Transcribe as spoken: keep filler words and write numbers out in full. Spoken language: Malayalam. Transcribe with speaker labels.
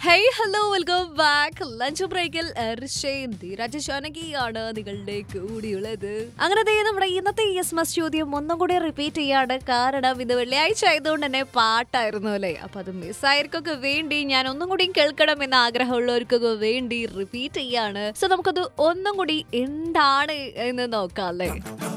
Speaker 1: Hey hello welcome back lunch ബ്രേക്കിൽ രാജശാനകിയാണ് നിങ്ങളുടെ കൂടിയുള്ളത്. അങ്ങനെ ദേ നമ്മുടെ ഇന്നത്തെ എസ് മസ് ചോദ്യം ഒന്നും കൂടി റിപ്പീറ്റ് ചെയ്യാണ്. കാരണം ഇത് വെള്ളിയാഴ്ച ആയതുകൊണ്ട് തന്നെ പാട്ടായിരുന്നു അല്ലേ. അപ്പൊ അത് മിസ്സായവർക്കൊക്കെ വേണ്ടി ഞാൻ ഒന്നും കൂടി കേൾക്കണം എന്ന ആഗ്രഹമുള്ളവർക്കൊക്കെ വേണ്ടി റിപ്പീറ്റ് ചെയ്യാണ്. സോ നമുക്കത് ഒന്നും കൂടി എന്താണ് എന്ന് നോക്കാം അല്ലേ.